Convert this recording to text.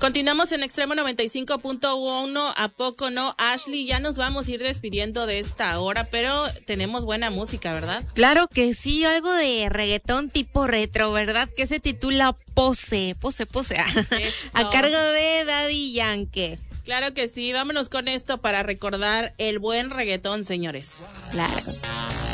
Continuamos en Extremo 95.1, ¿a poco no, Ashley? Ya nos vamos a ir despidiendo de esta hora, pero tenemos buena música, ¿verdad? Claro que sí, algo de reggaetón tipo retro, ¿verdad? Que se titula Pose, a cargo de Daddy Yankee. Claro que sí, vámonos con esto para recordar el buen reggaetón, señores. Claro.